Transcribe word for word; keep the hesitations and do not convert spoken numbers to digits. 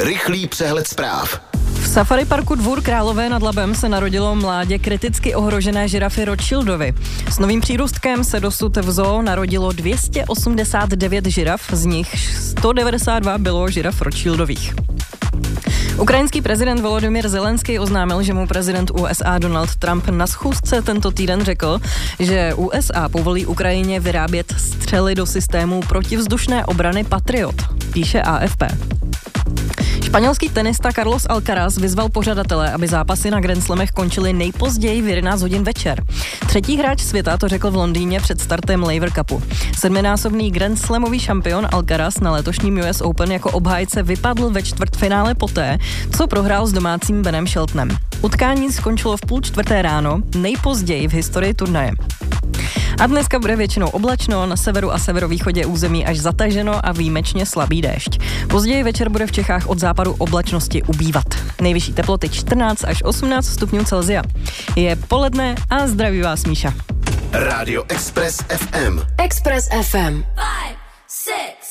Rychlý přehled zpráv. V safari parku Dvůr Králové nad Labem se narodilo mládě kriticky ohrožené žirafy Rothschildovy. S novým přírůstkem se dosud v zoo narodilo dvě stě osmdesát devět žiraf, z nich sto devadesát dva bylo žiraf Rothschildových. Ukrajinský prezident Volodymyr Zelenský oznámil, že mu prezident U S A Donald Trump na schůzce tento týden řekl, že U S A povolí Ukrajině vyrábět střely do systému protivzdušné obrany Patriot, píše A F P. Španělský tenista Carlos Alcaraz vyzval pořadatele, aby zápasy na Grand Slamech končily nejpozději v jedenáct hodin večer. Třetí hráč světa to řekl v Londýně před startem Laver Cupu. Sedminásobný Grand Slamový šampion Alcaraz na letošním U S Open jako obhájce vypadl ve čtvrtfinále poté, co prohrál s domácím Benem Sheltonem. Utkání skončilo v půl čtvrté ráno, nejpozději v historii turnaje. A dneska bude většinou oblačno, na severu a severovýchodě území až zataženo a výjimečně slabý déšť. Později večer bude v Čechách od západu oblačnosti ubývat. Nejvyšší teploty čtrnáct až osmnáct stupňů Celsia. Je poledne a zdraví vás Míša. Rádio Express F M. Express F M. Five, six.